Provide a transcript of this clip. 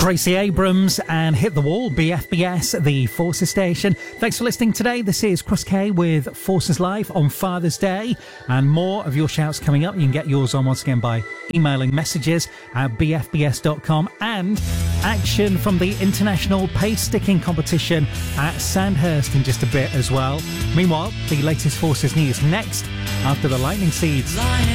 Gracie Abrams and Hit the Wall, BFBS, the Forces station. Thanks for listening today. This is Chris K with Forces Live on Father's Day, and more of your shouts coming up. You can get yours on once again by emailing messages at bfbs.com, and action from the International Pace Sticking Competition at Sandhurst in just a bit as well. Meanwhile, the latest Forces news next after the Lightning Seeds.